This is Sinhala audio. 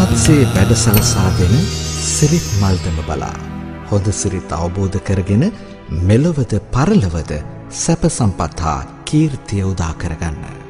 යහපත්සේ වැඩ සලසා දෙන සිරිත් මල්දම බලා හොඳ සිරිත් අවබෝධ කරගෙන මෙලොවද පරලොවද සැප සම්පත් හා කීර්තිය උදා කරගන්න.